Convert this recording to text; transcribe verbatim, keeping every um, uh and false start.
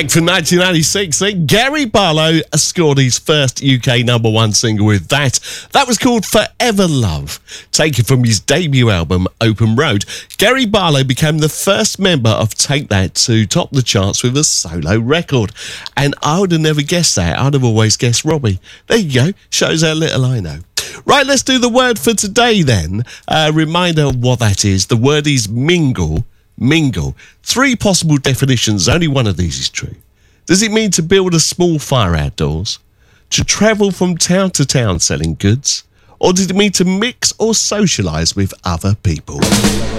Back from nineteen ninety-six, then Gary Barlow scored his first U K number one single with that. That was called Forever Love, taken from his debut album Open Road. Gary Barlow became the first member of Take That to top the charts with a solo record. And I would have never guessed that. I'd have always guessed Robbie. There you go. Shows how little I know. Right, let's do the word for today then. A reminder of what that is. The word is mingle. Mingle. Three possible definitions. Only one of these is true. Does it mean to build a small fire outdoors? To travel from town to town selling goods? Or did it mean to mix or socialise with other people?